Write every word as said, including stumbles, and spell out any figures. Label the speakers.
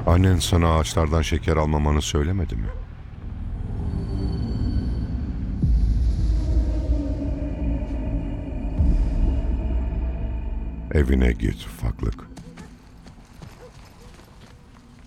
Speaker 1: Annen sana ağaçlardan şeker almamanı söylemedi mi? Evine git ufaklık.